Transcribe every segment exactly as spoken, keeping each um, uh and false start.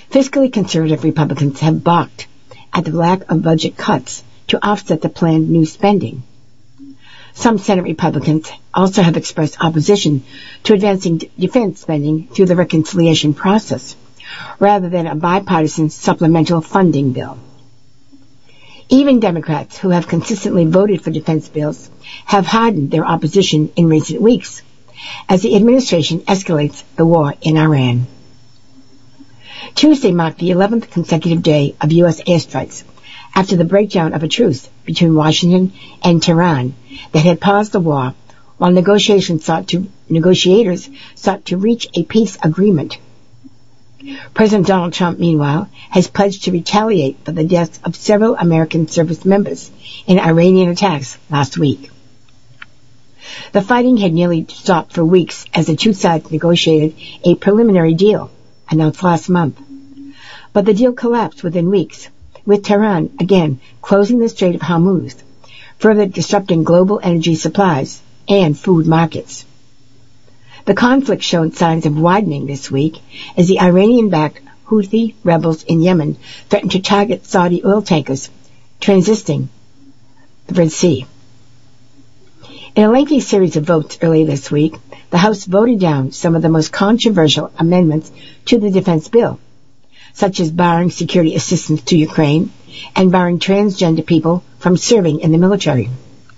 Fiscally conservative Republicans have balked at the lack of budget cuts to offset the planned new spending. Some Senate Republicans also have expressed opposition to advancing d- defense spending through the reconciliation process, rather than a bipartisan supplemental funding bill. Even Democrats, who have consistently voted for defense bills, have hardened their opposition in recent weeks as the administration escalates the war in Iran. Tuesday marked the eleventh consecutive day of U S airstrikes after the breakdown of a truce between Washington and Tehran that had paused the war, while negotiations sought to, negotiators sought to reach a peace agreement. President Donald Trump, meanwhile, has pledged to retaliate for the deaths of several American service members in Iranian attacks last week. The fighting had nearly stopped for weeks as the two sides negotiated a preliminary deal announced last month. But the deal collapsed within weeks, with Tehran again closing the Strait of Hormuz, further disrupting global energy supplies and food markets. The conflict showed signs of widening this week as the Iranian-backed Houthi rebels in Yemen threatened to target Saudi oil tankers transiting the Red Sea. In a lengthy series of votes earlier this week, the House voted down some of the most controversial amendments to the defense bill, such as barring security assistance to Ukraine and barring transgender people from serving in the military.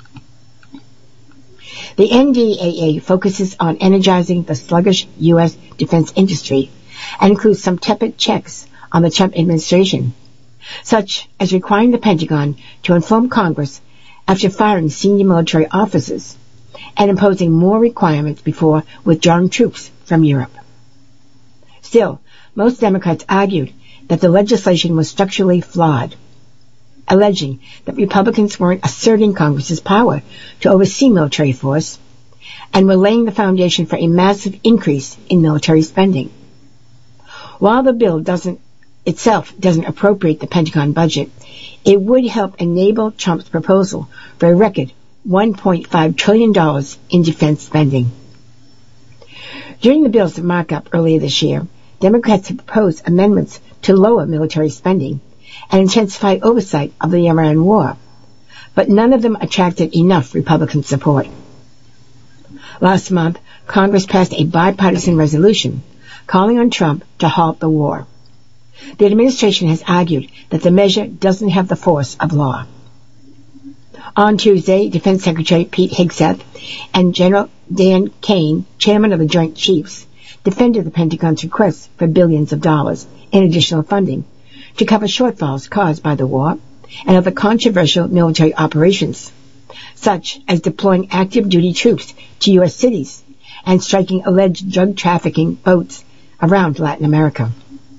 The N D A A focuses on energizing the sluggish U S defense industry and includes some tepid checks on the Trump administration, such as requiring the Pentagon to inform Congress after firing senior military officers and imposing more requirements before withdrawing troops from Europe. Still, most Democrats argued that the legislation was structurally flawed, alleging that Republicans weren't asserting Congress's power to oversee military force and were laying the foundation for a massive increase in military spending. While the bill doesn't itself doesn't appropriate the Pentagon budget, it would help enable Trump's proposal for a record one point five trillion dollars in defense spending. During the bill's markup earlier this year, Democrats have proposed amendments to lower military spending and intensify oversight of the Iran war, but none of them attracted enough Republican support. Last month, Congress passed a bipartisan resolution calling on Trump to halt the war. The administration has argued that the measure doesn't have the force of law. On Tuesday, Defense Secretary Pete Hegseth and General Dan Kane, chairman of the Joint Chiefs, defended the Pentagon's request for billions of dollars in additional funding to cover shortfalls caused by the war and other controversial military operations, such as deploying active duty troops to U S cities and striking alleged drug trafficking boats around Latin America.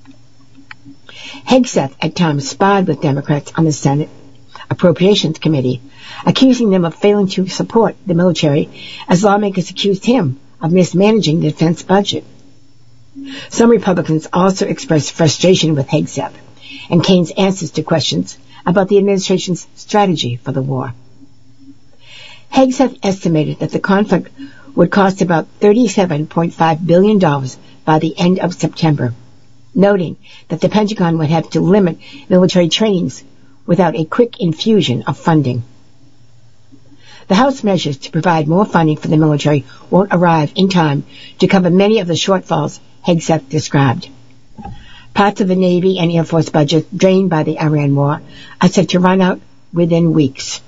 Hegseth at times sparred with Democrats on the Senate Appropriations Committee, accusing them of failing to support the military as lawmakers accused him of mismanaging the defense budget. Some Republicans also expressed frustration with Hegseth and Kane's answers to questions about the administration's strategy for the war. Hegseth estimated that the conflict would cost about thirty-seven point five billion dollars by the end of September, noting that the Pentagon would have to limit military trainings without a quick infusion of funding. The House measures to provide more funding for the military won't arrive in time to cover many of the shortfalls Hegseth described. Parts of the Navy and Air Force budgets drained by the Iran war are set to run out within weeks.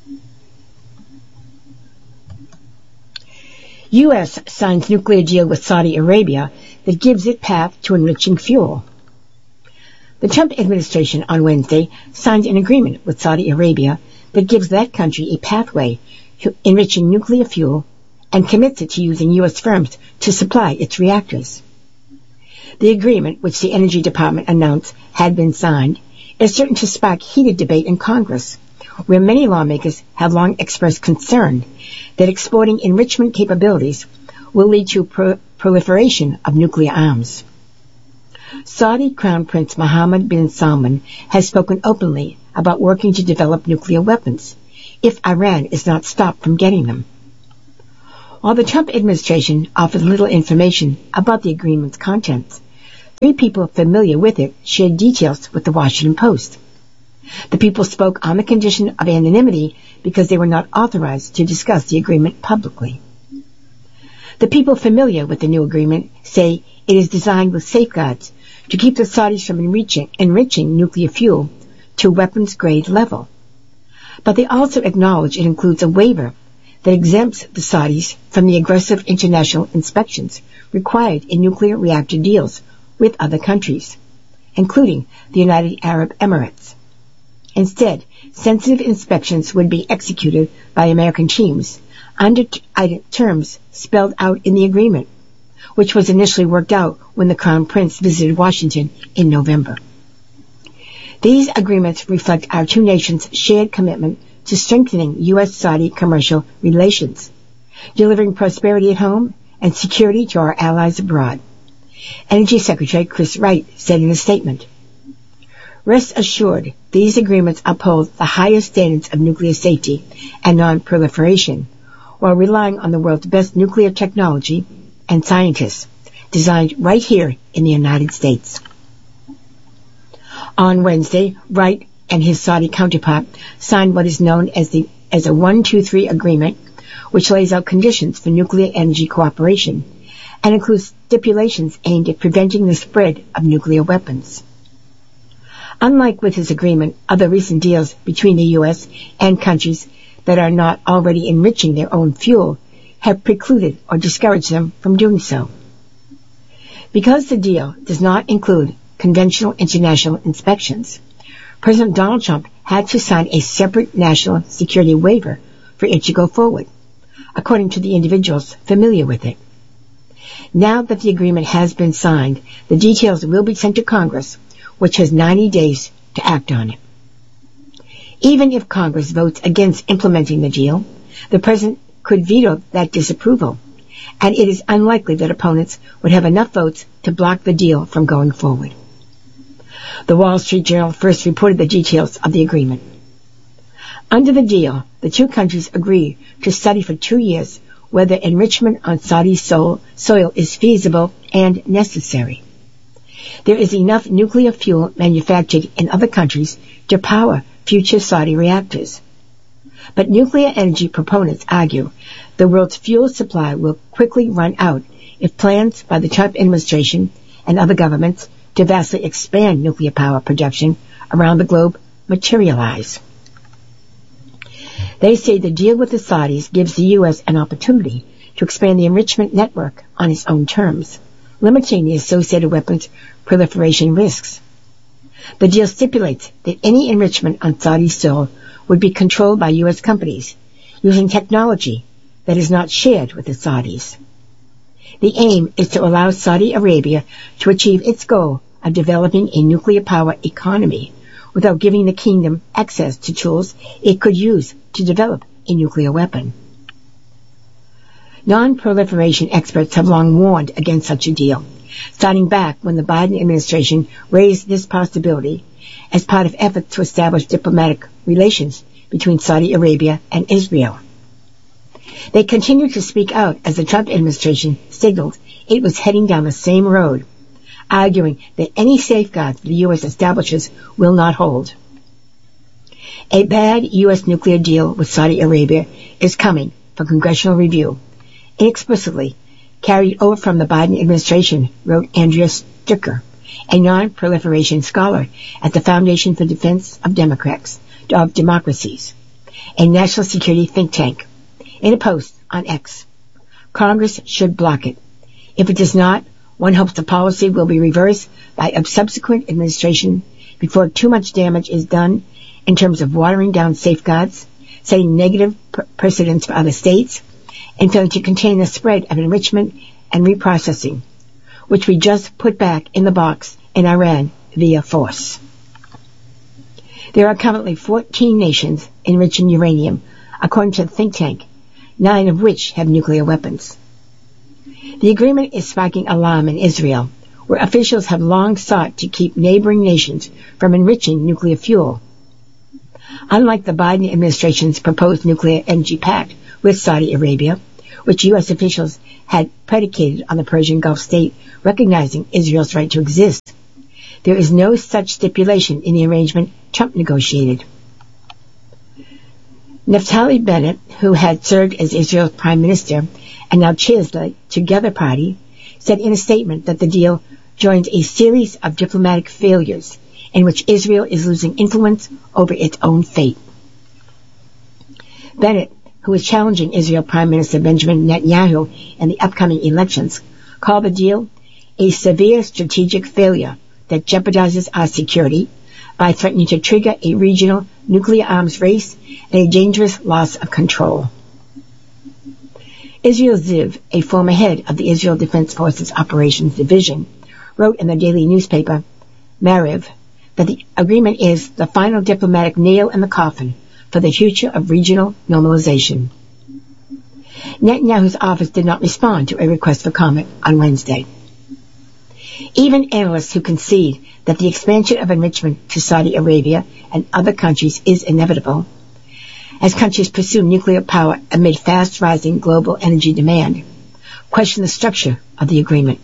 U S signs nuclear deal with Saudi Arabia that gives it path to enriching fuel. The Trump administration on Wednesday signed an agreement with Saudi Arabia that gives that country a pathway to enriching nuclear fuel and commits it to using U S firms to supply its reactors. The agreement, which the Energy Department announced had been signed, is certain to spark heated debate in Congress, where many lawmakers have long expressed concern that exporting enrichment capabilities will lead to pro- proliferation of nuclear arms. Saudi Crown Prince Mohammed bin Salman has spoken openly about working to develop nuclear weapons if Iran is not stopped from getting them. While the Trump administration offered little information about the agreement's contents, Three people familiar with it shared details with the Washington Post. The people spoke on the condition of anonymity because they were not authorized to discuss the agreement publicly. The people familiar with the new agreement say it is designed with safeguards to keep the Saudis from enriching, enriching nuclear fuel to a weapons-grade level. But they also acknowledge it includes a waiver that exempts the Saudis from the aggressive international inspections required in nuclear reactor deals with other countries, including the United Arab Emirates. Instead, sensitive inspections would be executed by American teams under t- terms spelled out in the agreement, which was initially worked out when the Crown Prince visited Washington in November. These agreements reflect our two nations' shared commitment to strengthening U S Saudi commercial relations, delivering prosperity at home and security to our allies abroad. Energy Secretary Chris Wright said in a statement, "Rest assured, these agreements uphold the highest standards of nuclear safety and non-proliferation, while relying on the world's best nuclear technology and scientists, designed right here in the United States." On Wednesday, Wright and his Saudi counterpart signed what is known as the as a one two three agreement, which lays out conditions for nuclear energy cooperation and includes stipulations aimed at preventing the spread of nuclear weapons. Unlike with his agreement, other recent deals between the U S and countries that are not already enriching their own fuel have precluded or discouraged them from doing so. Because the deal does not include conventional international inspections, President Donald Trump had to sign a separate national security waiver for it to go forward, according to the individuals familiar with it. Now that the agreement has been signed, the details will be sent to Congress, which has ninety days to act on it. Even if Congress votes against implementing the deal, the President could veto that disapproval, and it is unlikely that opponents would have enough votes to block the deal from going forward. The Wall Street Journal first reported the details of the agreement. Under the deal, the two countries agree to study for two years whether enrichment on Saudi soil, soil is feasible and necessary. There is enough nuclear fuel manufactured in other countries to power future Saudi reactors. But nuclear energy proponents argue the world's fuel supply will quickly run out if plans by the Trump administration and other governments to vastly expand nuclear power production around the globe materialize. They say the deal with the Saudis gives the U S an opportunity to expand the enrichment network on its own terms, limiting the associated weapons proliferation risks. The deal stipulates that any enrichment on Saudi soil would be controlled by U S companies using technology that is not shared with the Saudis. The aim is to allow Saudi Arabia to achieve its goal of developing a nuclear power economy without giving the kingdom access to tools it could use to develop a nuclear weapon. Non-proliferation experts have long warned against such a deal, starting back when the Biden administration raised this possibility as part of efforts to establish diplomatic relations between Saudi Arabia and Israel. They continued to speak out as the Trump administration signaled it was heading down the same road, arguing that any safeguards the U S establishes will not hold. A bad U S nuclear deal with Saudi Arabia is coming for congressional review, inexplicably carried over from the Biden administration, wrote Andrea Sticker, a non-proliferation scholar at the Foundation for Defense of Democrats, of Democracies, a national security think tank, in a post on X. Congress should block it. If it does not, one hopes the policy will be reversed by a subsequent administration before too much damage is done in terms of watering down safeguards, setting negative pr- precedents for other states, and failing to contain the spread of enrichment and reprocessing, which we just put back in the box in Iran via force. There are currently fourteen nations enriching uranium, according to the think tank, nine of which have nuclear weapons. The agreement is sparking alarm in Israel, where officials have long sought to keep neighboring nations from enriching nuclear fuel. Unlike the Biden administration's proposed nuclear energy pact with Saudi Arabia, which U S officials had predicated on the Persian Gulf state recognizing Israel's right to exist. There is no such stipulation in the arrangement Trump negotiated. Naftali Bennett, who had served as Israel's prime minister and now chairs the Together Party, said in a statement that the deal joins a series of diplomatic failures in which Israel is losing influence over its own fate. Bennett, who is challenging Israel Prime Minister Benjamin Netanyahu in the upcoming elections, called the deal a severe strategic failure that jeopardizes our security by threatening to trigger a regional nuclear arms race and a dangerous loss of control. Israel Ziv, a former head of the Israel Defense Forces Operations Division, wrote in the daily newspaper Mariv that the agreement is the final diplomatic nail in the coffin for the future of regional normalization. Netanyahu's office did not respond to a request for comment on Wednesday. Even analysts who concede that the expansion of enrichment to Saudi Arabia and other countries is inevitable, as countries pursue nuclear power amid fast-rising global energy demand, question the structure of the agreement.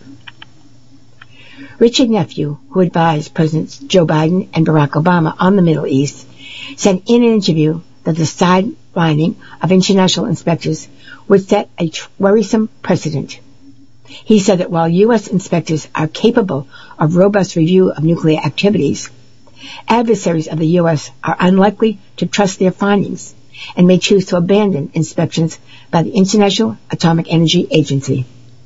Richard Nephew, who advised Presidents Joe Biden and Barack Obama on the Middle East, said in an interview that the sidelining of international inspectors would set a worrisome precedent. He said that while U S inspectors are capable of robust review of nuclear activities, adversaries of the U S are unlikely to trust their findings and may choose to abandon inspections by the International Atomic Energy Agency.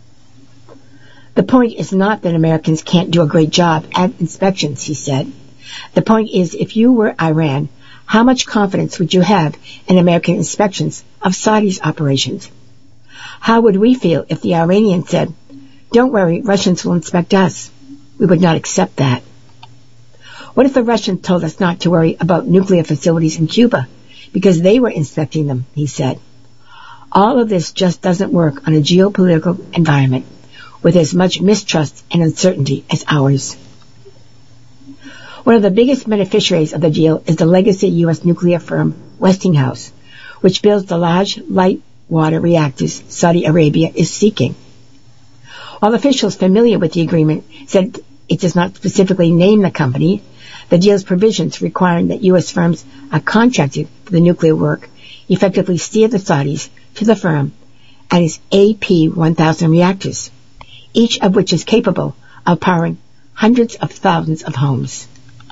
The point is not that Americans can't do a great job at inspections, he said. The point is, if you were Iran, how much confidence would you have in American inspections of Saudi's operations? How would we feel if the Iranians said, "Don't worry, Russians will inspect us"? We would not accept that. What if the Russians told us not to worry about nuclear facilities in Cuba because they were inspecting them, he said. All of this just doesn't work on a geopolitical environment with as much mistrust and uncertainty as ours. One of the biggest beneficiaries of the deal is the legacy U S nuclear firm Westinghouse, which builds the large light water reactors Saudi Arabia is seeking. While officials familiar with the agreement said it does not specifically name the company, the deal's provisions requiring that U S firms are contracted for the nuclear work effectively steer the Saudis to the firm and its A P one thousand reactors, each of which is capable of powering hundreds of thousands of homes.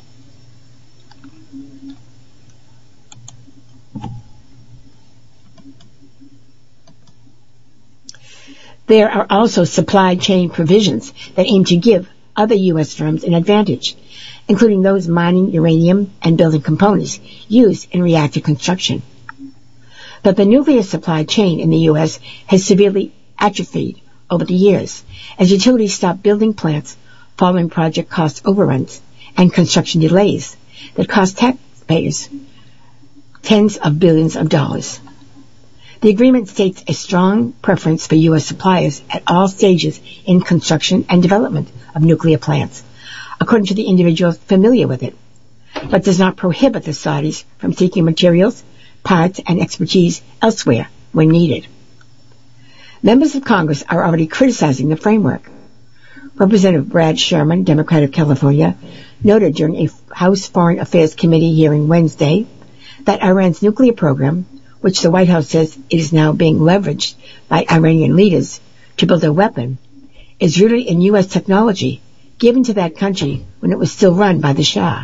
There are also supply chain provisions that aim to give other U S firms an advantage, including those mining uranium and building components used in reactor construction. But the nuclear supply chain in the U S has severely atrophied over the years as utilities stop building plants following project cost overruns and construction delays that cost taxpayers tens of billions of dollars. The agreement states a strong preference for U S suppliers at all stages in construction and development of nuclear plants, according to the individuals familiar with it, but does not prohibit the Saudis from seeking materials, parts, and expertise elsewhere when needed. Members of Congress are already criticizing the framework. Representative Brad Sherman, Democrat of California, noted during a House Foreign Affairs Committee hearing Wednesday that Iran's nuclear program, which the White House says it is now being leveraged by Iranian leaders to build a weapon, is rooted in U S technology given to that country when it was still run by the Shah.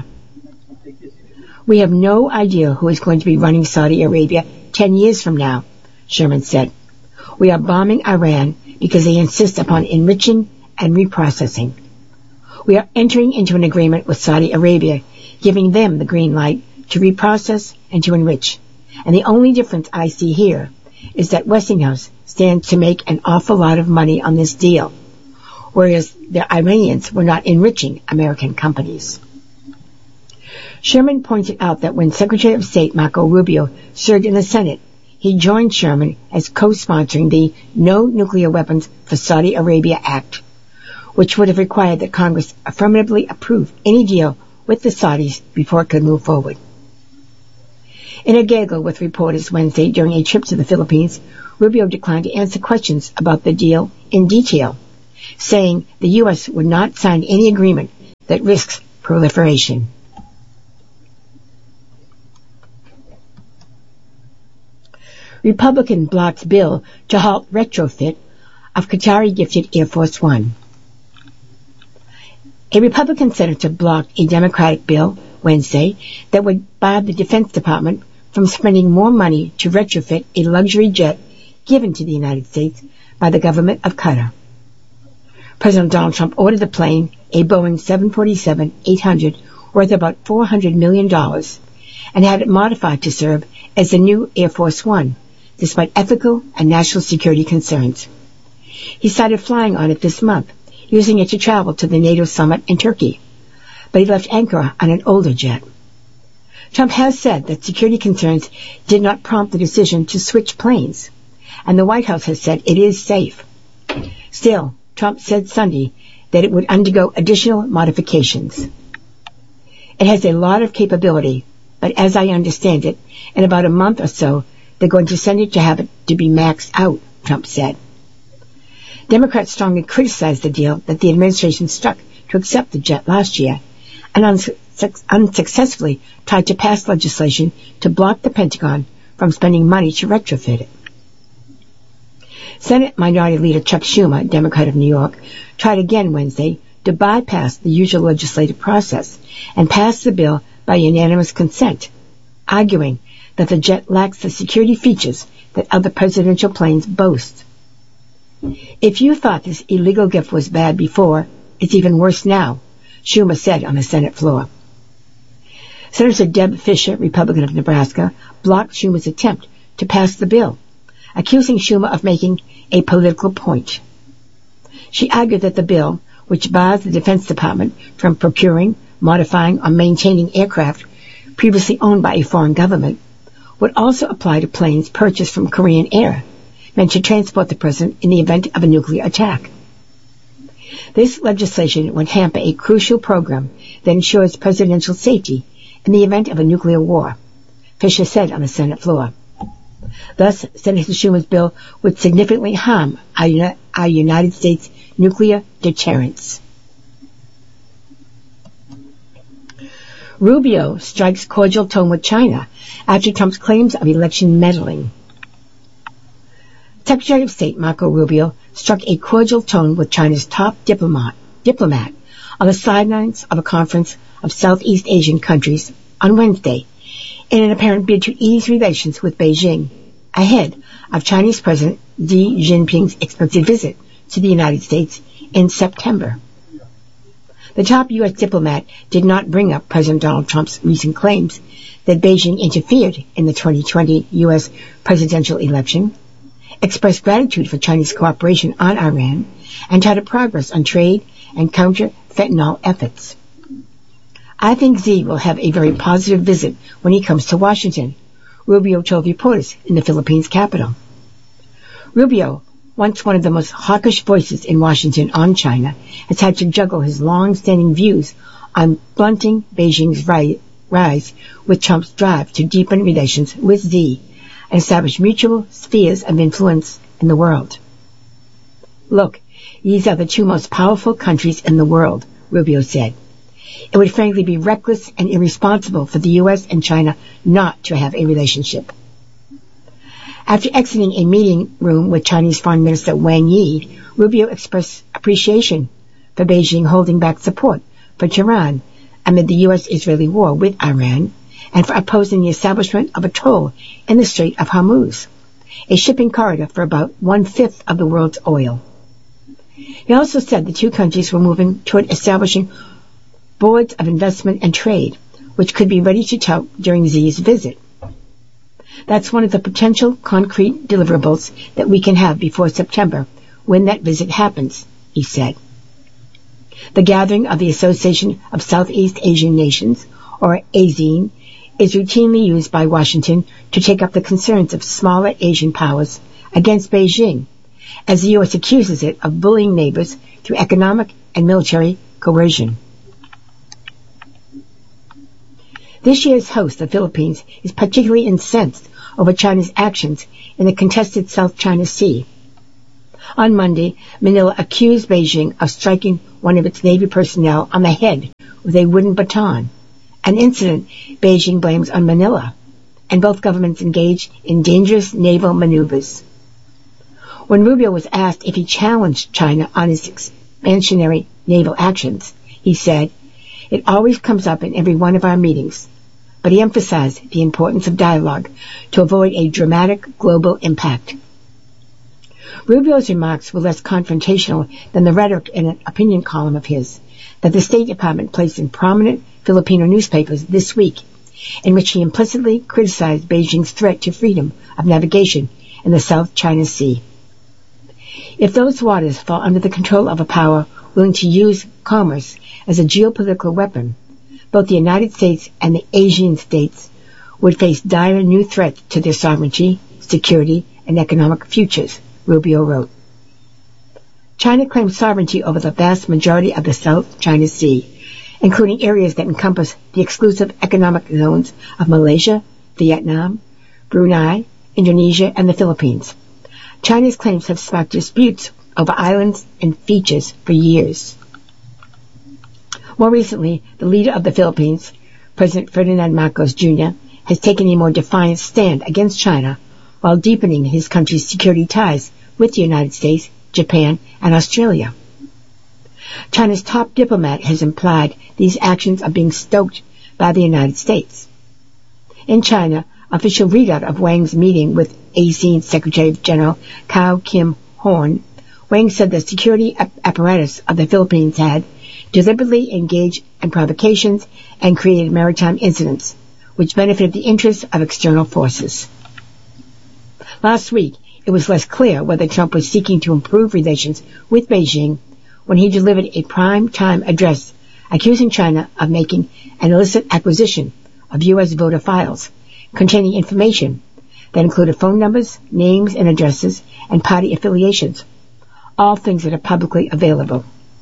We have no idea who is going to be running Saudi Arabia ten years from now, Sherman said. We are bombing Iran because they insist upon enriching and reprocessing. We are entering into an agreement with Saudi Arabia, giving them the green light to reprocess and to enrich. And the only difference I see here is that Westinghouse stands to make an awful lot of money on this deal, whereas the Iranians were not enriching American companies. Sherman pointed out that when Secretary of State Marco Rubio served in the Senate, he joined Sherman as co-sponsoring the No Nuclear Weapons for Saudi Arabia Act, which would have required that Congress affirmatively approve any deal with the Saudis before it could move forward. In a gaggle with reporters Wednesday during a trip to the Philippines, Rubio declined to answer questions about the deal in detail, saying the U S would not sign any agreement that risks proliferation. Republican blocks bill to halt retrofit of Qatari-gifted Air Force One. A Republican senator blocked a Democratic bill Wednesday that would bar the Defense Department from spending more money to retrofit a luxury jet given to the United States by the government of Qatar. President Donald Trump ordered the plane, a Boeing seven forty-seven eight hundred, worth about four hundred million dollars, and had it modified to serve as the new Air Force One, despite ethical and national security concerns. He started flying on it this month, using it to travel to the NATO summit in Turkey, but he left Ankara on an older jet. Trump has said that security concerns did not prompt the decision to switch planes, and the White House has said it is safe. Still, Trump said Sunday that it would undergo additional modifications. It has a lot of capability, but as I understand it, in about a month or so, they're going to send it to have it to be maxed out, Trump said. Democrats strongly criticized the deal that the administration struck to accept the jet last year, and unsu- unsuccessfully tried to pass legislation to block the Pentagon from spending money to retrofit it. Senate Minority Leader Chuck Schumer, Democrat of New York, tried again Wednesday to bypass the usual legislative process and pass the bill by unanimous consent, arguing that the jet lacks the security features that other presidential planes boast. If you thought this illegal gift was bad before, it's even worse now, Schumer said on the Senate floor. Senator Deb Fischer, Republican of Nebraska, blocked Schumer's attempt to pass the bill, accusing Schumer of making a political point. She argued that the bill, which bars the Defense Department from procuring, modifying, or maintaining aircraft previously owned by a foreign government, would also apply to planes purchased from Korean Air, meant to transport the president in the event of a nuclear attack. This legislation would hamper a crucial program that ensures presidential safety in the event of a nuclear war, Fisher said on the Senate floor. Thus, Senator Schumer's bill would significantly harm our, Uni- our United States nuclear deterrence. Rubio strikes cordial tone with China after Trump's claims of election meddling. Secretary of State Marco Rubio struck a cordial tone with China's top diplomat, diplomat on the sidelines of a conference of Southeast Asian countries on Wednesday in an apparent bid to ease relations with Beijing ahead of Chinese President Xi Jinping's expected visit to the United States in September. The top U S diplomat did not bring up President Donald Trump's recent claims that Beijing interfered in the twenty twenty U S presidential election, expressed gratitude for Chinese cooperation on Iran, and touted progress on trade and counter-fentanyl efforts. I think Xi will have a very positive visit when he comes to Washington, Rubio told reporters in the Philippines capital. Rubio, once one of the most hawkish voices in Washington on China, has had to juggle his long-standing views on blunting Beijing's ri- rise with Trump's drive to deepen relations with Xi and establish mutual spheres of influence in the world. Look, these are the two most powerful countries in the world, Rubio said. It would frankly be reckless and irresponsible for the U S and China not to have a relationship. After exiting a meeting room with Chinese Foreign Minister Wang Yi, Rubio expressed appreciation for Beijing holding back support for Tehran amid the U S-Israeli war with Iran and for opposing the establishment of a toll in the Strait of Hormuz, a shipping corridor for about one-fifth of the world's oil. He also said the two countries were moving toward establishing boards of investment and trade, which could be ready to tout during Xi's visit. That's one of the potential concrete deliverables that we can have before September, when that visit happens, he said. The gathering of the Association of Southeast Asian Nations, or ASEAN, is routinely used by Washington to take up the concerns of smaller Asian powers against Beijing, as the U S accuses it of bullying neighbors through economic and military coercion. This year's host, the Philippines, is particularly incensed over China's actions in the contested South China Sea. On Monday, Manila accused Beijing of striking one of its Navy personnel on the head with a wooden baton, an incident Beijing blames on Manila, and both governments engaged in dangerous naval maneuvers. When Rubio was asked if he challenged China on its expansionary naval actions, he said, "It always comes up in every one of our meetings," but he emphasized the importance of dialogue to avoid a dramatic global impact. Rubio's remarks were less confrontational than the rhetoric in an opinion column of his that the State Department placed in prominent Filipino newspapers this week, in which he implicitly criticized Beijing's threat to freedom of navigation in the South China Sea. If those waters fall under the control of a power willing to use commerce as a geopolitical weapon, both the United States and the Asian states would face dire new threats to their sovereignty, security, and economic futures, Rubio wrote. China claims sovereignty over the vast majority of the South China Sea, including areas that encompass the exclusive economic zones of Malaysia, Vietnam, Brunei, Indonesia, and the Philippines. China's claims have sparked disputes over islands and features for years. More recently, the leader of the Philippines, President Ferdinand Marcos Junior, has taken a more defiant stand against China while deepening his country's security ties with the United States, Japan, and Australia. China's top diplomat has implied these actions are being stoked by the United States. In China, official readout of Wang's meeting with A S E A N Secretary General Kao Kim Horn, Wang said the security apparatus of the Philippines had deliberately engaged in provocations and created maritime incidents, which benefited the interests of external forces. Last week, it was less clear whether Trump was seeking to improve relations with Beijing when he delivered a prime-time address accusing China of making an illicit acquisition of U S voter files containing information that included phone numbers, names and addresses, and party affiliations, all things that are publicly available.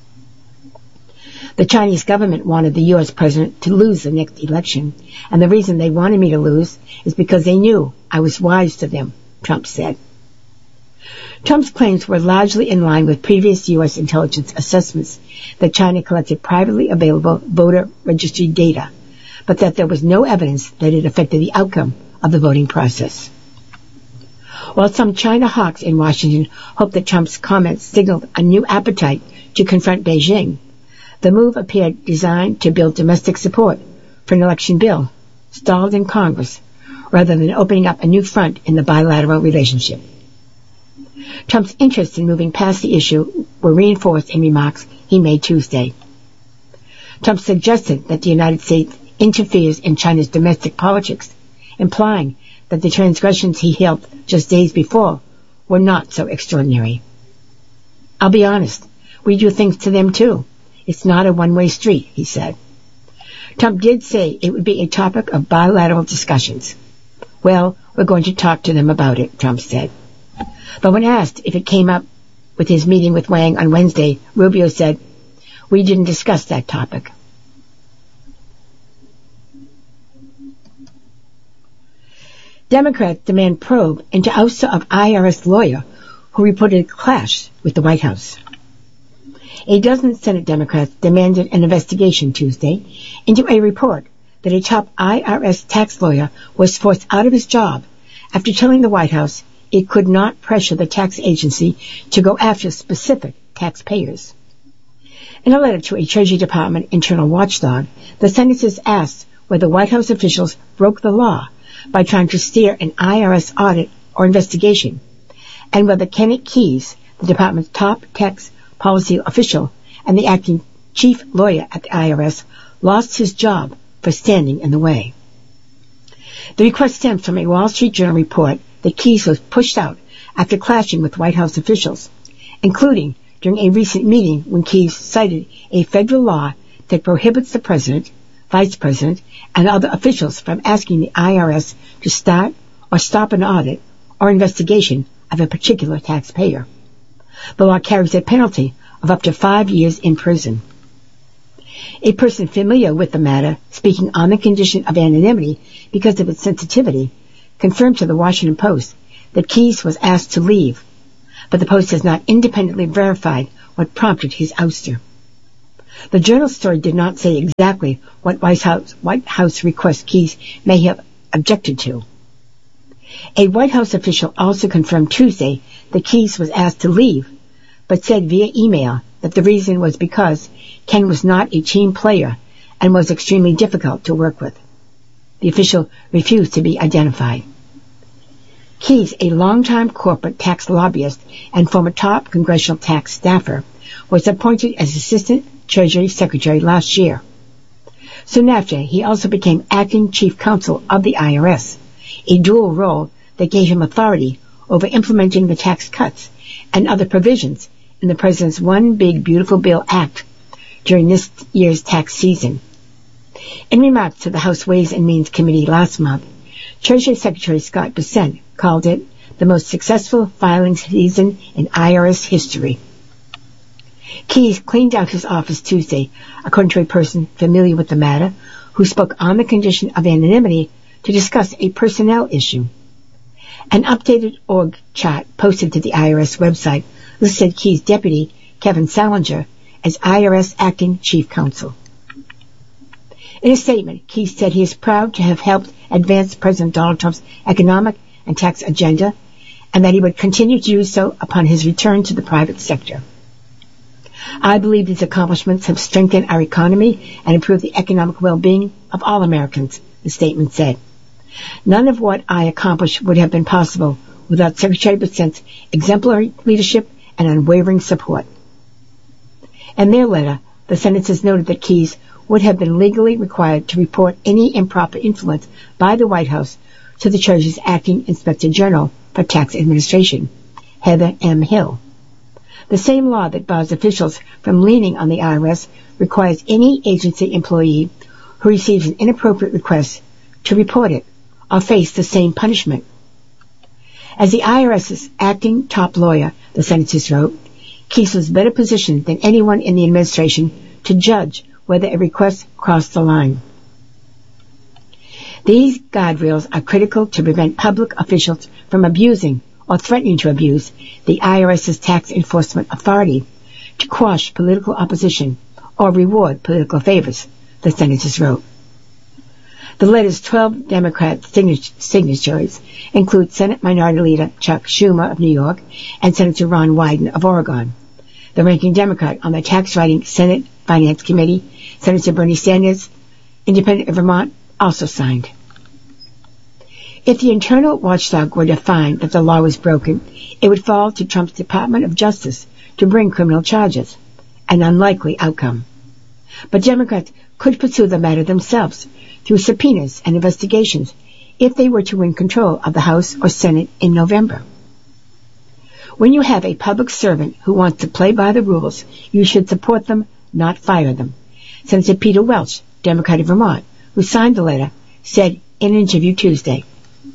The Chinese government wanted the U S president to lose the next election, and the reason they wanted me to lose is because they knew I was wise to them, Trump said. Trump's claims were largely in line with previous U S intelligence assessments that China collected privately available voter registry data, but that there was no evidence that it affected the outcome of the voting process. While some China hawks in Washington hope that Trump's comments signaled a new appetite to confront Beijing, the move appeared designed to build domestic support for an election bill stalled in Congress, rather than opening up a new front in the bilateral relationship. Trump's interest in moving past the issue were reinforced in remarks he made Tuesday. Trump suggested that the United States interferes in China's domestic politics, implying that the transgressions he hailed just days before were not so extraordinary. "I'll be honest, we do things to them too. It's not a one-way street," he said. Trump did say it would be a topic of bilateral discussions. "Well, we're going to talk to them about it," Trump said. But when asked if it came up with his meeting with Wang on Wednesday, Rubio said, "We didn't discuss that topic." Democrats demand probe into ouster of I R S lawyer who reported a clash with the White House. A dozen Senate Democrats demanded an investigation Tuesday into a report that a top I R S tax lawyer was forced out of his job after telling the White House it could not pressure the tax agency to go after specific taxpayers. In a letter to a Treasury Department internal watchdog, the senators asked whether White House officials broke the law by trying to steer an I R S audit or investigation, and whether Kenneth Keyes, the department's top tax policy official and the acting chief lawyer at the I R S, lost his job for standing in the way. The request stems from a Wall Street Journal report that Keyes was pushed out after clashing with White House officials, including during a recent meeting when Keyes cited a federal law that prohibits the president, vice president, and other officials from asking the I R S to start or stop an audit or investigation of a particular taxpayer. The law carries a penalty of up to five years in prison. A person familiar with the matter, speaking on the condition of anonymity because of its sensitivity, confirmed to the Washington Post that Keyes was asked to leave, but the Post has not independently verified what prompted his ouster. The Journal story did not say exactly what White House, White House request Keyes may have objected to. A White House official also confirmed Tuesday that Keyes was asked to leave, but said via email that the reason was because Ken was not a team player and was extremely difficult to work with. The official refused to be identified. Keyes, a longtime corporate tax lobbyist and former top congressional tax staffer, was appointed as Assistant Treasury Secretary last year. Soon after, he also became acting chief counsel of the I R S, a dual role that gave him authority over implementing the tax cuts and other provisions in the President's One Big Beautiful Bill Act during this year's tax season. In remarks to the House Ways and Means Committee last month, Treasury Secretary Scott Bessent called it the most successful filing season in I R S history. Keyes cleaned out his office Tuesday, according to a person familiar with the matter, who spoke on the condition of anonymity to discuss a personnel issue. An updated org chart posted to the I R S website listed Keyes' deputy, Kevin Salinger, as I R S acting chief counsel. In a statement, Keyes said he is proud to have helped advance President Donald Trump's economic and tax agenda, and that he would continue to do so upon his return to the private sector. I believe these accomplishments have strengthened our economy and improved the economic well-being of all Americans, the statement said. None of what I accomplished would have been possible without Secretary Bessent's exemplary leadership and unwavering support. In their letter, the senators noted that Keyes would have been legally required to report any improper influence by the White House to the Treasury's acting Inspector General for Tax Administration, Heather M. Hill. The same law that bars officials from leaning on the I R S requires any agency employee who receives an inappropriate request to report it or face the same punishment. As the IRS's acting top lawyer, the senators wrote, Keyes was better positioned than anyone in the administration to judge whether a request crossed the line. These guardrails are critical to prevent public officials from abusing or threatening to abuse the IRS's tax enforcement authority to quash political opposition or reward political favors, the senators wrote. The letter's twelve Democrat signatories include Senate Minority Leader Chuck Schumer of New York and Senator Ron Wyden of Oregon. The ranking Democrat on the tax writing Senate Finance Committee, Senator Bernie Sanders, independent of Vermont, also signed. If the internal watchdog were to find that the law was broken, it would fall to Trump's Department of Justice to bring criminal charges, an unlikely outcome. But Democrats could pursue the matter themselves through subpoenas and investigations if they were to win control of the House or Senate in November. When you have a public servant who wants to play by the rules, you should support them, not fire them. Senator Peter Welch, Democrat of Vermont, who signed the letter, said in an interview Tuesday.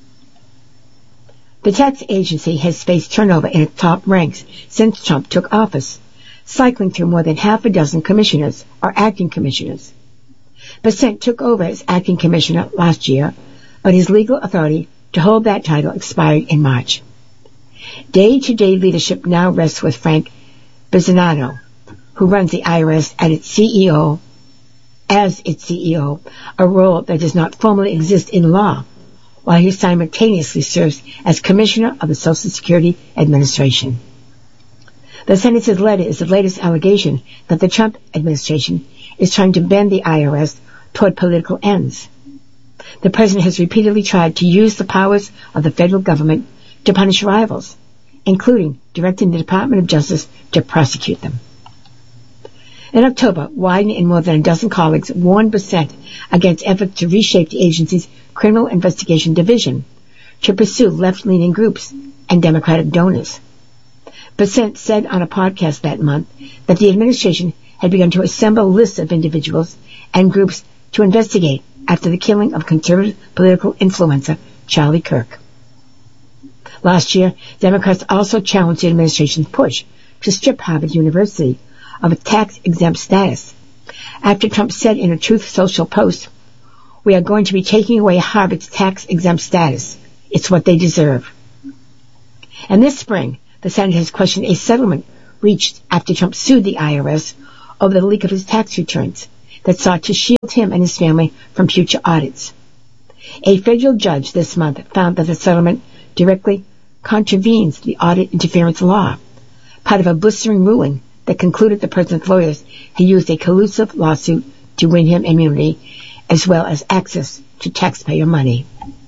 The tax agency has faced turnover in its top ranks since Trump took office, cycling through more than half a dozen commissioners or acting commissioners. Bessent took over as acting commissioner last year, but his legal authority to hold that title expired in March. Day-to-day leadership now rests with Frank Bizzinato, who runs the I R S at its C E O, as its C E O, a role that does not formally exist in law, while he simultaneously serves as Commissioner of the Social Security Administration. The Senator's letter is the latest allegation that the Trump administration is trying to bend the I R S toward political ends. The president has repeatedly tried to use the powers of the federal government to punish rivals, including directing the Department of Justice to prosecute them. In October, Wyden and more than a dozen colleagues warned Bessent against efforts to reshape the agency's Criminal Investigation Division to pursue left-leaning groups and Democratic donors. Bessent said on a podcast that month that the administration had begun to assemble lists of individuals and groups to investigate after the killing of conservative political influencer Charlie Kirk. Last year, Democrats also challenged the administration's push to strip Harvard University of its tax-exempt status, after Trump said in a Truth Social post, "We are going to be taking away Harvard's tax-exempt status. It's what they deserve." And this spring, the Senate has questioned a settlement reached after Trump sued the I R S over the leak of his tax returns that sought to shield him and his family from future audits. A federal judge this month found that the settlement directly contravenes the audit interference law, part of a blistering ruling that concluded the president's lawyers had used a collusive lawsuit to win him immunity as well as access to taxpayer money.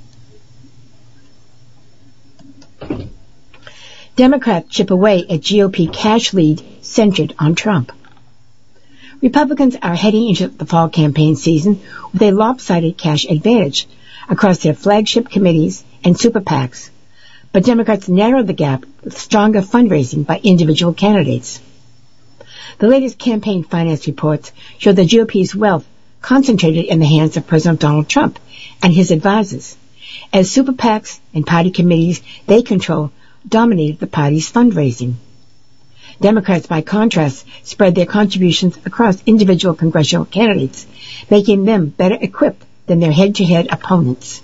Democrats chip away at G O P cash lead centered on Trump. Republicans are heading into the fall campaign season with a lopsided cash advantage across their flagship committees and super PACs, but Democrats narrowed the gap with stronger fundraising by individual candidates. The latest campaign finance reports show the G O P's wealth concentrated in the hands of President Donald Trump and his advisors, as super PACs and party committees they control dominated the party's fundraising. Democrats, by contrast, spread their contributions across individual congressional candidates, making them better equipped than their head-to-head opponents.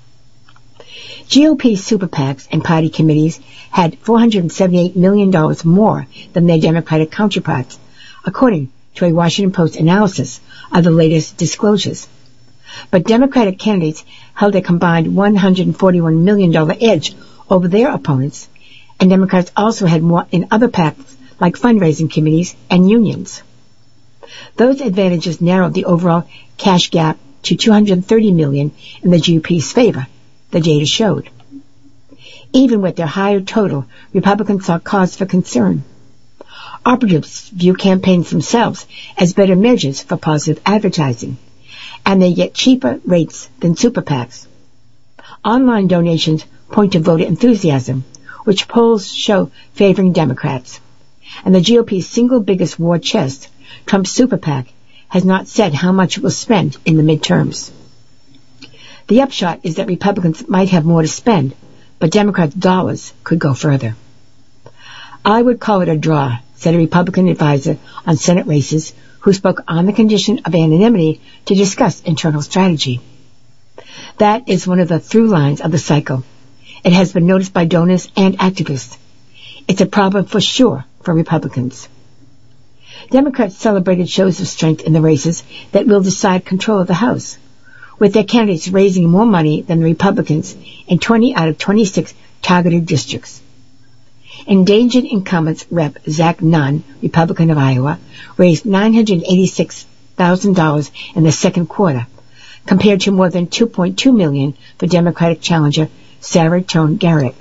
G O P super PACs and party committees had four hundred seventy-eight million dollars more than their Democratic counterparts, according to a Washington Post analysis of the latest disclosures. But Democratic candidates held a combined one hundred forty-one million dollars edge over their opponents, and Democrats also had more in other PACs like fundraising committees and unions. Those advantages narrowed the overall cash gap to two hundred thirty million dollars in the G O P's favor, the data showed. Even with their higher total, Republicans saw cause for concern. Operatives view campaigns themselves as better measures for positive advertising, and they get cheaper rates than super PACs. Online donations point to voter enthusiasm, which polls show favoring Democrats. And the G O P's single biggest war chest, Trump's super PAC, has not said how much it will spend in the midterms. The upshot is that Republicans might have more to spend, but Democrats' dollars could go further. "I would call it a draw," said a Republican advisor on Senate races who spoke on the condition of anonymity to discuss internal strategy. That is one of the through lines of the cycle. It has been noticed by donors and activists. It's a problem for sure for Republicans. Democrats celebrated shows of strength in the races that will decide control of the House, with their candidates raising more money than the Republicans in twenty out of twenty-six targeted districts. Endangered incumbents Rep Zach Nunn, Republican of Iowa, raised nine hundred eighty-six thousand dollars in the second quarter, compared to more than two point two million dollars for Democratic challenger Sarah Tone Garrett.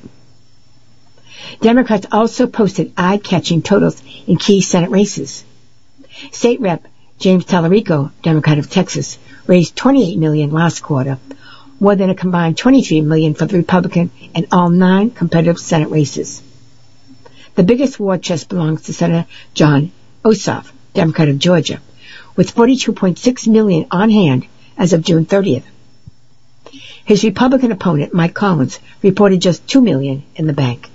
Democrats also posted eye-catching totals in key Senate races. State Rep James Tallarico, Democrat of Texas, raised twenty-eight million dollars last quarter, more than a combined twenty-three million dollars for the Republican in all nine competitive Senate races. The biggest war chest belongs to Senator Jon Ossoff, Democrat of Georgia, with forty-two point six million dollars on hand as of June thirtieth. His Republican opponent, Mike Collins, reported just two million dollars in the bank.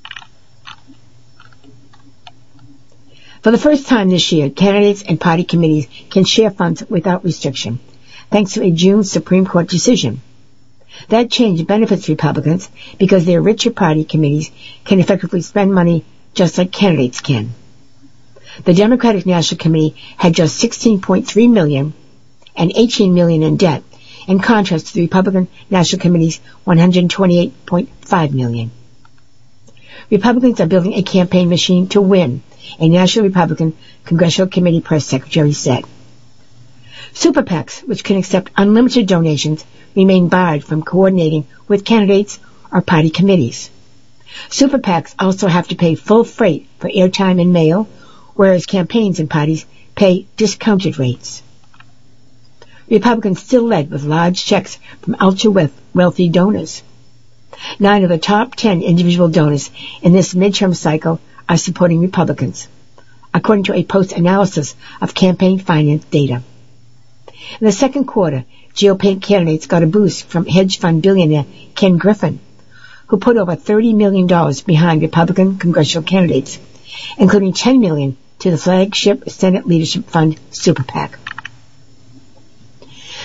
For the first time this year, candidates and party committees can share funds without restriction, thanks to a June Supreme Court decision. That change benefits Republicans because their richer party committees can effectively spend money just like candidates can. The Democratic National Committee had just sixteen point three million dollars and eighteen million dollars in debt, in contrast to the Republican National Committee's one hundred twenty-eight point five million dollars. Republicans are building a campaign machine to win, a National Republican Congressional Committee press secretary said. Super PACs, which can accept unlimited donations, remain barred from coordinating with candidates or party committees. Super PACs also have to pay full freight for airtime and mail, whereas campaigns and parties pay discounted rates. Republicans still led with large checks from ultra-wealthy donors. Nine of the top ten individual donors in this midterm cycle are supporting Republicans, according to a post-analysis of campaign finance data. In the second quarter, G O P candidates got a boost from hedge fund billionaire Ken Griffin, who put over thirty million dollars behind Republican congressional candidates, including ten million dollars to the flagship Senate Leadership Fund Super PAC.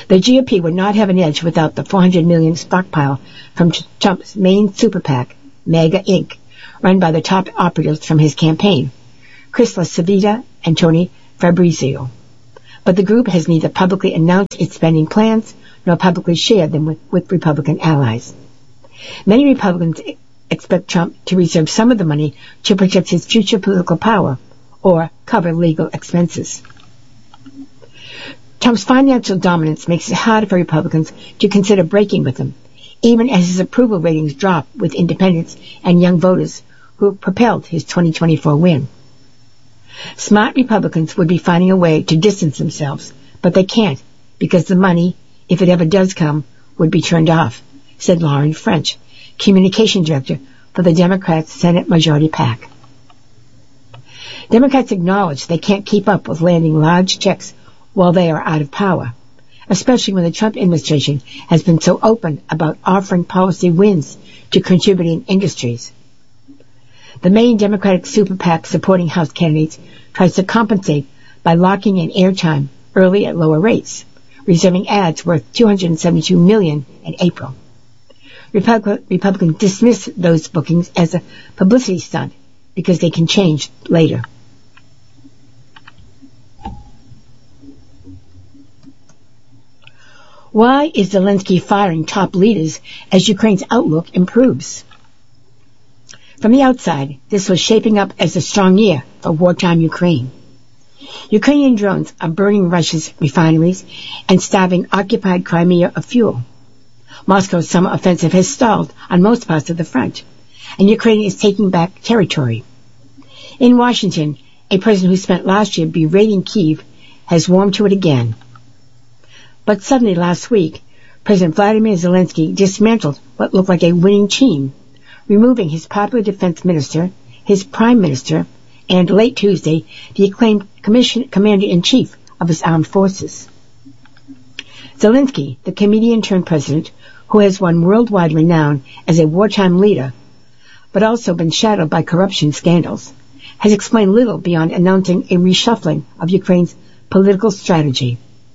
The G O P would not have an edge without the four hundred million dollars stockpile from Trump's main super PAC, MAGA Incorporated, run by the top operatives from his campaign, Chris LaCivita and Tony Fabrizio. But the group has neither publicly announced its spending plans nor publicly shared them with, with Republican allies. Many Republicans expect Trump to reserve some of the money to protect his future political power or cover legal expenses. Trump's financial dominance makes it hard for Republicans to consider breaking with him, even as his approval ratings drop with independents and young voters who propelled his twenty twenty-four win. Smart Republicans would be finding a way to distance themselves, but they can't because the money, if it ever does come, would be turned off, said Lauren French, communication director for the Democrats' Senate Majority PAC. Democrats acknowledge they can't keep up with landing large checks while they are out of power, especially when the Trump administration has been so open about offering policy wins to contributing industries. The main Democratic super PAC supporting House candidates tries to compensate by locking in airtime early at lower rates, reserving ads worth two hundred seventy-two million dollars in April. Republic- Republicans dismiss those bookings as a publicity stunt because they can change later. Why is Zelensky firing top leaders as Ukraine's outlook improves? From the outside, this was shaping up as a strong year for wartime Ukraine. Ukrainian drones are burning Russia's refineries and starving occupied Crimea of fuel. Moscow's summer offensive has stalled on most parts of the front, and Ukraine is taking back territory. In Washington, a president who spent last year berating Kyiv has warmed to it again. But suddenly last week, President Vladimir Zelensky dismantled what looked like a winning team, removing his popular defense minister, his prime minister, and late Tuesday, the acclaimed commission, commander-in-chief of his armed forces. Zelensky, the comedian-turned-president, who has won worldwide renown as a wartime leader, but also been shadowed by corruption scandals, has explained little beyond announcing a reshuffling of Ukraine's political strategy.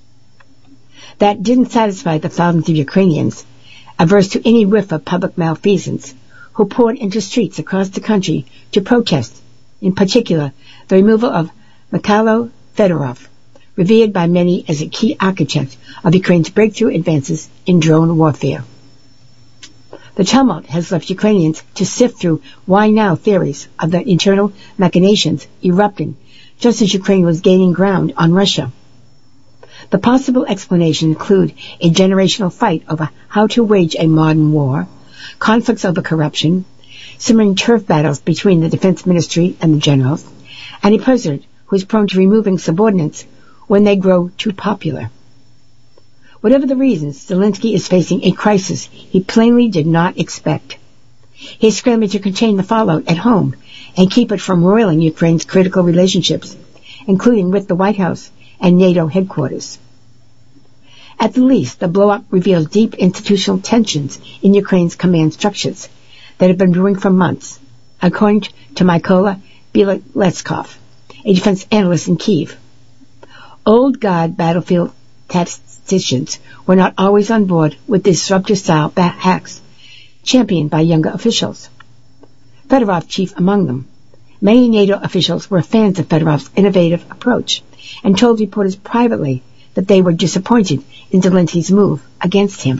That didn't satisfy the thousands of Ukrainians, averse to any whiff of public malfeasance, who poured into streets across the country to protest, in particular, the removal of Mikhailo Fedorov, revered by many as a key architect of Ukraine's breakthrough advances in drone warfare. The tumult has left Ukrainians to sift through why now theories of the internal machinations erupting just as Ukraine was gaining ground on Russia. The possible explanations include a generational fight over how to wage a modern war, conflicts over corruption, simmering turf battles between the defense ministry and the generals, and a president who is prone to removing subordinates when they grow too popular. Whatever the reasons, Zelensky is facing a crisis he plainly did not expect. He is scrambling to contain the fallout at home and keep it from roiling Ukraine's critical relationships, including with the White House and NATO headquarters. At the least, the blow-up reveals deep institutional tensions in Ukraine's command structures that have been brewing for months, according to Mykola Bieleskov, a defense analyst in Kyiv. Old guard battlefield statisticians were not always on board with disruptor-style hacks championed by younger officials. Fedorov chief among them. Many NATO officials were fans of Fedorov's innovative approach and told reporters privately that they were disappointed in Zelensky's move against him.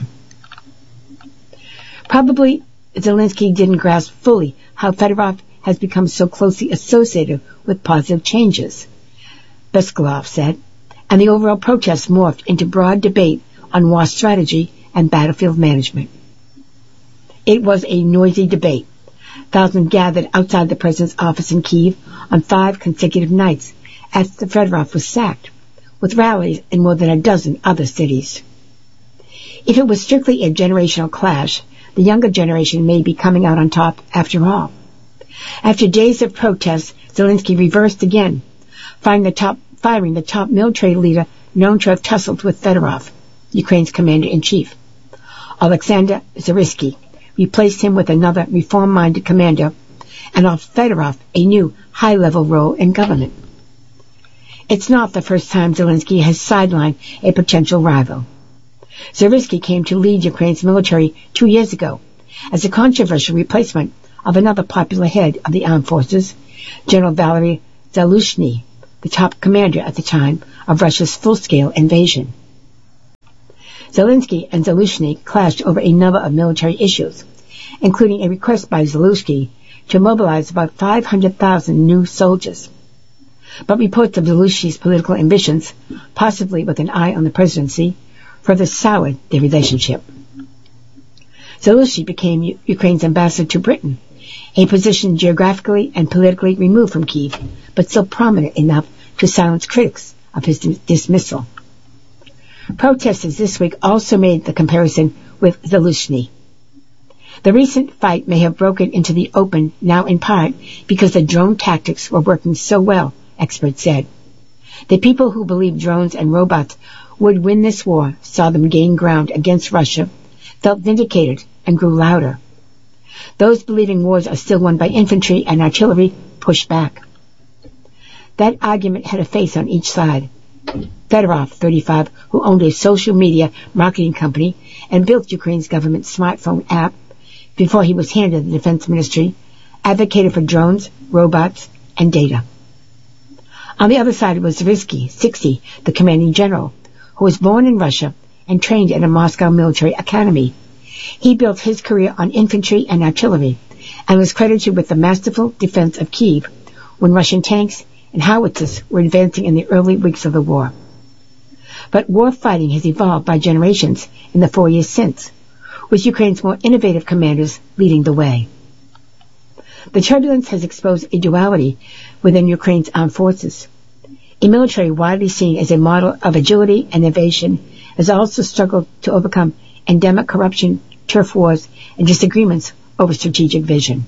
Probably Zelensky didn't grasp fully how Fedorov has become so closely associated with positive changes, Beskalov said, and the overall protest morphed into broad debate on war strategy and battlefield management. It was a noisy debate. Thousands gathered outside the president's office in Kyiv on five consecutive nights after Fedorov was sacked, with rallies in more than a dozen other cities. If it was strictly a generational clash, the younger generation may be coming out on top after all. After days of protests, Zelensky reversed again, firing the top, firing the top military leader known to have tussled with Fedorov, Ukraine's commander-in-chief. Alexander Zyritsky replaced him with another reform-minded commander and offered Fedorov a new high-level role in government. It's not the first time Zelensky has sidelined a potential rival. Zaluzhnyi came to lead Ukraine's military two years ago as a controversial replacement of another popular head of the armed forces, General Valery Zaluzhnyi, the top commander at the time of Russia's full-scale invasion. Zelensky and Zaluzhnyi clashed over a number of military issues, including a request by Zaluzhnyi to mobilize about five hundred thousand new soldiers. But reports of Zaluzhnyi's political ambitions, possibly with an eye on the presidency, further soured their relationship. Zaluzhnyi became U- Ukraine's ambassador to Britain, a position geographically and politically removed from Kyiv, but still prominent enough to silence critics of his dis- dismissal. Protesters this week also made the comparison with Zaluzhnyi. The recent fight may have broken into the open now in part because the drone tactics were working so well, experts said. The people who believed drones and robots would win this war saw them gain ground against Russia, felt vindicated, and grew louder. Those believing wars are still won by infantry and artillery pushed back. That argument had a face on each side. Fedorov, thirty-five, who owned a social media marketing company and built Ukraine's government smartphone app before he was handed the defense ministry, advocated for drones, robots, and data. On the other side was Zaluzhnyi, sixty, the commanding general, who was born in Russia and trained at a Moscow military academy. He built his career on infantry and artillery and was credited with the masterful defense of Kyiv when Russian tanks and howitzers were advancing in the early weeks of the war. But war fighting has evolved by generations in the four years since, with Ukraine's more innovative commanders leading the way. The turbulence has exposed a duality within Ukraine's armed forces. A military widely seen as a model of agility and innovation has also struggled to overcome endemic corruption, turf wars, and disagreements over strategic vision.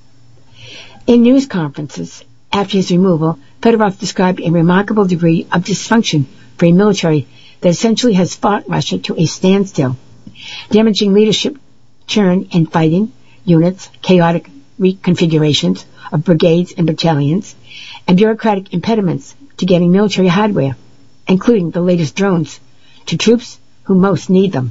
In news conferences after his removal, Fedorov described a remarkable degree of dysfunction for a military that essentially has fought Russia to a standstill, damaging leadership churn in fighting units, chaotic reconfigurations of brigades and battalions, and bureaucratic impediments to getting military hardware, including the latest drones, to troops who most need them.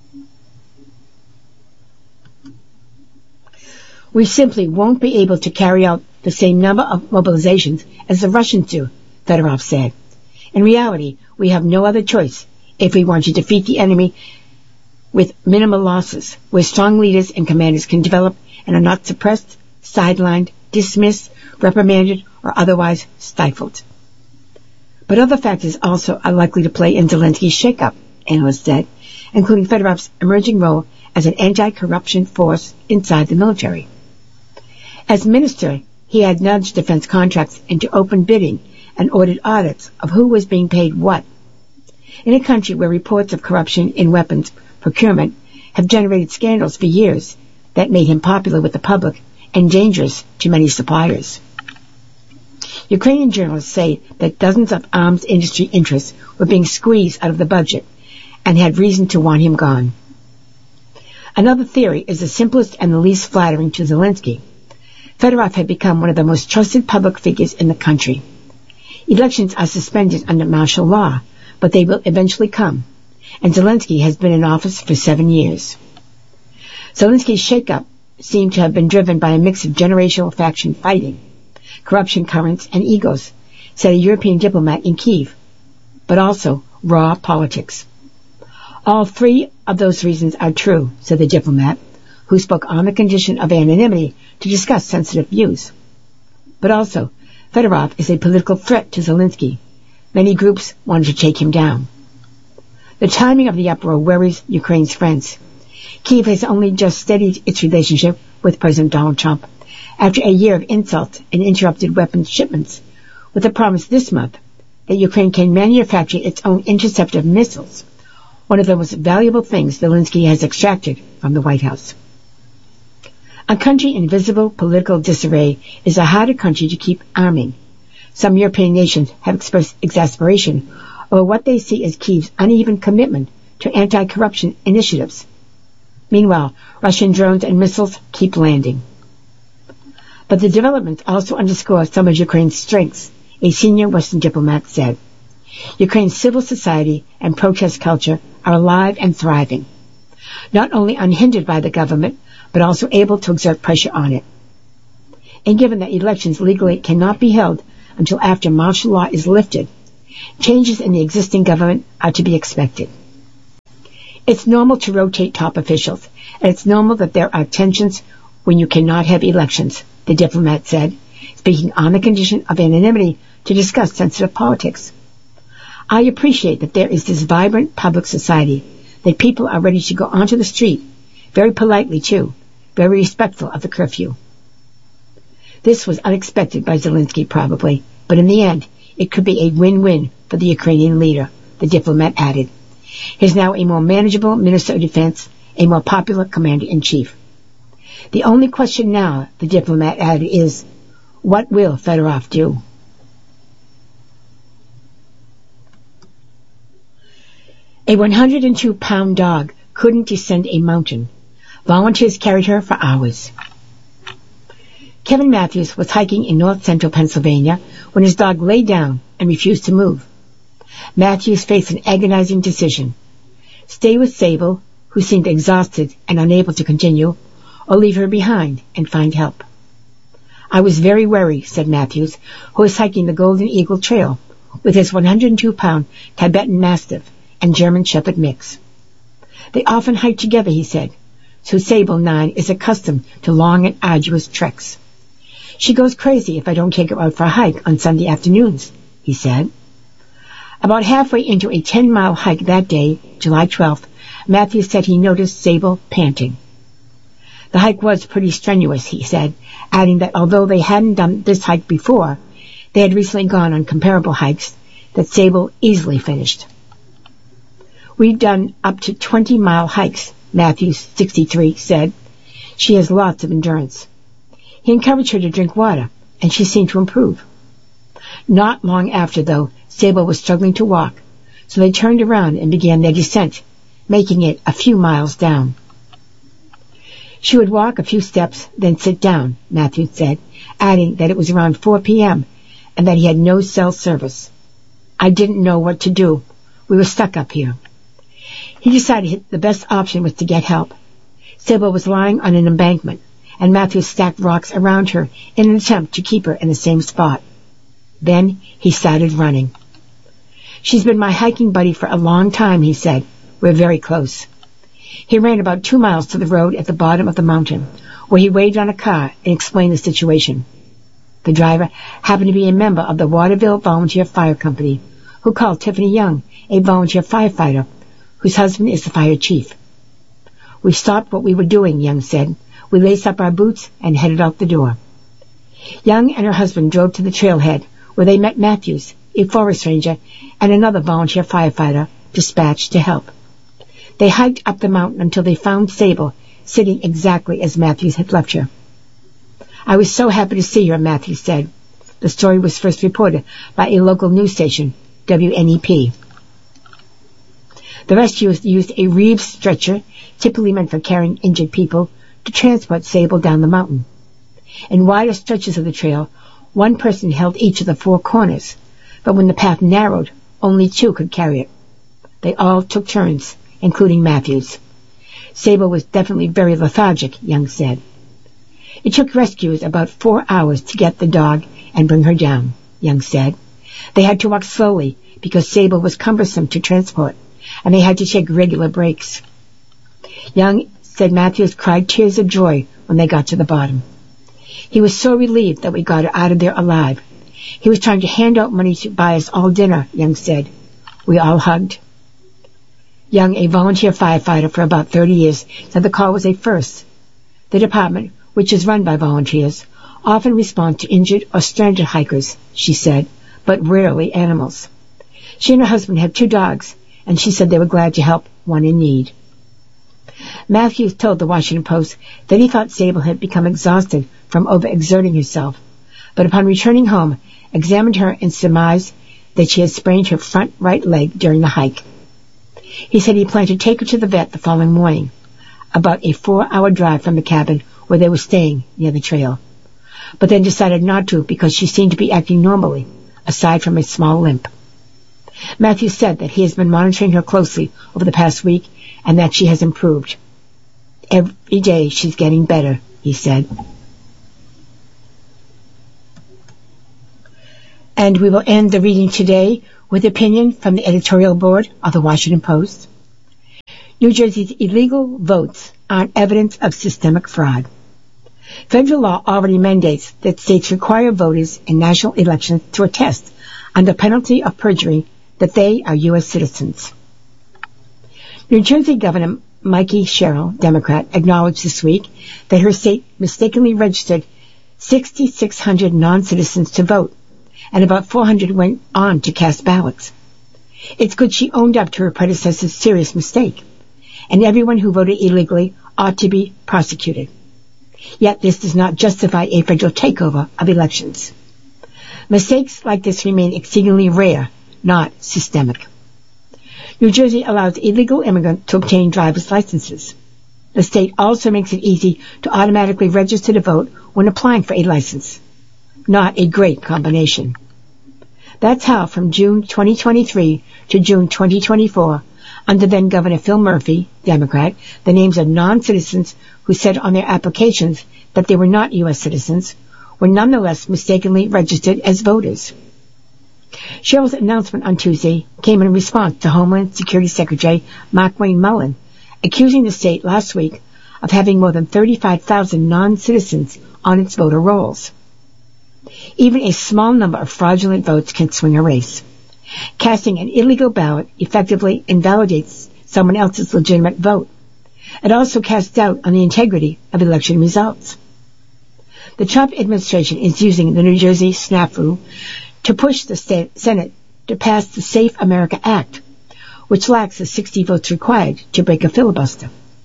We simply won't be able to carry out the same number of mobilizations as the Russians do, Fedorov said. In reality, we have no other choice if we want to defeat the enemy with minimal losses, where strong leaders and commanders can develop and are not suppressed, sidelined, dismissed, reprimanded, or otherwise stifled. But other factors also are likely to play in Zelensky's shakeup, analysts said, including Fedorov's emerging role as an anti-corruption force inside the military. As minister, he had nudged defense contracts into open bidding and ordered audits of who was being paid what. In a country where reports of corruption in weapons procurement have generated scandals for years that made him popular with the public and dangerous to many suppliers. Ukrainian journalists say that dozens of arms industry interests were being squeezed out of the budget and had reason to want him gone. Another theory is the simplest and the least flattering to Zelensky. Fedorov had become one of the most trusted public figures in the country. Elections are suspended under martial law, but they will eventually come, and Zelensky has been in office for seven years. Zelensky's shakeup seemed to have been driven by a mix of generational faction fighting, corruption currents, and egos, said a European diplomat in Kyiv, but also raw politics. All three of those reasons are true, said the diplomat, who spoke on the condition of anonymity to discuss sensitive views. But also, Fedorov is a political threat to Zelensky. Many groups wanted to take him down. The timing of the uproar worries Ukraine's friends. Kyiv has only just steadied its relationship with President Donald Trump after a year of insult and interrupted weapons shipments, with the promise this month that Ukraine can manufacture its own interceptor missiles, one of the most valuable things Zelensky has extracted from the White House. A country in visible political disarray is a harder country to keep arming. Some European nations have expressed exasperation over what they see as Kyiv's uneven commitment to anti-corruption initiatives. Meanwhile, Russian drones and missiles keep landing. But the developments also underscore some of Ukraine's strengths, a senior Western diplomat said. Ukraine's civil society and protest culture are alive and thriving, not only unhindered by the government, but also able to exert pressure on it. And given that elections legally cannot be held until after martial law is lifted, changes in the existing government are to be expected. It's normal to rotate top officials, and it's normal that there are tensions when you cannot have elections, the diplomat said, speaking on the condition of anonymity to discuss sensitive politics. I appreciate that there is this vibrant public society, that people are ready to go onto the street, very politely too, very respectful of the curfew. This was unexpected by Zelensky probably, but in the end, it could be a win-win for the Ukrainian leader, the diplomat added. He is now a more manageable Minister of Defense, a more popular Commander-in-Chief. The only question now, the diplomat added, is, what will Fedorov do? A one hundred two pound dog couldn't descend a mountain. Volunteers carried her for hours. Kevin Matthews was hiking in north-central Pennsylvania when his dog lay down and refused to move. Matthews faced an agonizing decision: stay with Sable, who seemed exhausted and unable to continue, or leave her behind and find help. I was very wary, said Matthews, who was hiking the Golden Eagle Trail with his one hundred two pound Tibetan Mastiff and German Shepherd mix. They often hike together, he said, so Sable nine is accustomed to long and arduous treks. She goes crazy if I don't take her out for a hike on Sunday afternoons, he said. About halfway into a ten-mile hike that day, July twelfth, Matthews said he noticed Sable panting. The hike was pretty strenuous, he said, adding that although they hadn't done this hike before, they had recently gone on comparable hikes that Sable easily finished. We've done up to twenty-mile hikes, Matthews, sixty-three, said. She has lots of endurance. He encouraged her to drink water, and she seemed to improve. Not long after, though, Sable was struggling to walk, so they turned around and began their descent, making it a few miles down. She would walk a few steps, then sit down, Matthews said, adding that it was around four p.m. and that he had no cell service. I didn't know what to do. We were stuck up here. He decided the best option was to get help. Sable was lying on an embankment, and Matthews stacked rocks around her in an attempt to keep her in the same spot. Then he started running. She's been my hiking buddy for a long time, he said. We're very close. He ran about two miles to the road at the bottom of the mountain, where he waved on a car and explained the situation. The driver happened to be a member of the Waterville Volunteer Fire Company, who called Tiffany Young, a volunteer firefighter, whose husband is the fire chief. We stopped what we were doing, Young said. We laced up our boots and headed out the door. Young and her husband drove to the trailhead, where they met Matthews, a forest ranger, and another volunteer firefighter dispatched to help. They hiked up the mountain until they found Sable sitting exactly as Matthews had left her. I was so happy to see her, Matthews said. The story was first reported by a local news station, W N E P. The rescuers used a Reeves stretcher, typically meant for carrying injured people, to transport Sable down the mountain. In wider stretches of the trail, one person held each of the four corners, but when the path narrowed, only two could carry it. They all took turns, including Matthews. Sable was definitely very lethargic, Young said. It took rescuers about four hours to get the dog and bring her down, Young said. They had to walk slowly because Sable was cumbersome to transport, and they had to take regular breaks. Young said Matthews cried tears of joy when they got to the bottom. He was so relieved that we got her out of there alive. He was trying to hand out money to buy us all dinner, Young said. We all hugged. Young, a volunteer firefighter for about thirty years, said the call was a first. The department, which is run by volunteers, often responds to injured or stranded hikers, she said, but rarely animals. She and her husband have two dogs, and she said they were glad to help one in need. Matthews told the Washington Post that he thought Sable had become exhausted from overexerting herself, but upon returning home, examined her and surmised that she had sprained her front right leg during the hike. He said he planned to take her to the vet the following morning, about a four-hour drive from the cabin where they were staying near the trail, but then decided not to because she seemed to be acting normally, aside from a small limp. Matthews said that he has been monitoring her closely over the past week and that she has improved. Every day she's getting better, he said. And we will end the reading today with opinion from the editorial board of the Washington Post. New Jersey's illegal votes aren't evidence of systemic fraud. Federal law already mandates that states require voters in national elections to attest under penalty of perjury that they are U S citizens. New Jersey Governor Mikey Sherrill, Democrat, acknowledged this week that her state mistakenly registered six thousand six hundred non-citizens to vote, and about four hundred went on to cast ballots. It's good she owned up to her predecessor's serious mistake, and everyone who voted illegally ought to be prosecuted. Yet this does not justify a federal takeover of elections. Mistakes like this remain exceedingly rare, not systemic. New Jersey allows illegal immigrants to obtain driver's licenses. The state also makes it easy to automatically register to vote when applying for a license. Not a great combination. That's how from June twenty twenty-three to June twenty twenty-four, under then Governor Phil Murphy, Democrat, the names of non-citizens who said on their applications that they were not U S citizens were nonetheless mistakenly registered as voters. Sherrill's announcement on Tuesday came in response to Homeland Security Secretary Markwayne Mullin, accusing the state last week of having more than thirty-five thousand non-citizens on its voter rolls. Even a small number of fraudulent votes can swing a race. Casting an illegal ballot effectively invalidates someone else's legitimate vote. It also casts doubt on the integrity of election results. The Trump administration is using the New Jersey snafu to push the state Senate to pass the Safe America Act, which lacks the sixty votes required to break a filibuster.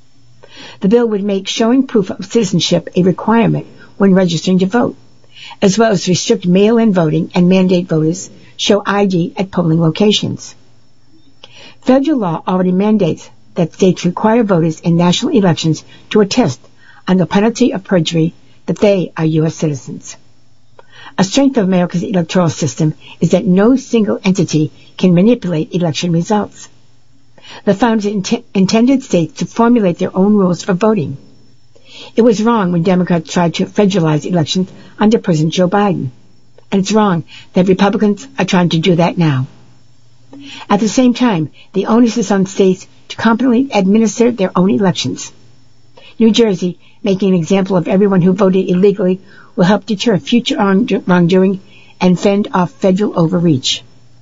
The bill would make showing proof of citizenship a requirement when registering to vote, as well as restrict mail-in voting and mandate voters show I D at polling locations. Federal law already mandates that states require voters in national elections to attest under penalty of perjury that they are U S citizens. A strength of America's electoral system is that no single entity can manipulate election results. The founders int- intended states to formulate their own rules for voting. It was wrong when Democrats tried to federalize elections under President Joe Biden. And it's wrong that Republicans are trying to do that now. At the same time, the onus is on states to competently administer their own elections. New Jersey, making an example of everyone who voted illegally, will help deter future wrongdoing and fend off federal overreach.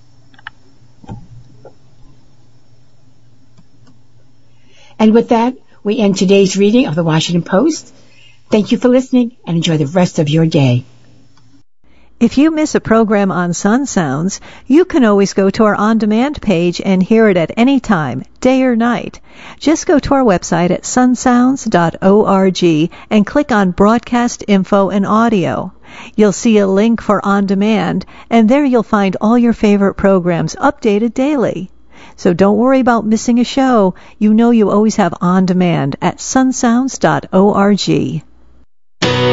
And with that, we end today's reading of the Washington Post. Thank you for listening and enjoy the rest of your day. If you miss a program on Sun Sounds, you can always go to our on-demand page and hear it at any time, day or night. Just go to our website at sun sounds dot org and click on Broadcast Info and Audio. You'll see a link for On Demand, and there you'll find all your favorite programs updated daily. So don't worry about missing a show. You know you always have On Demand at sun sounds dot org.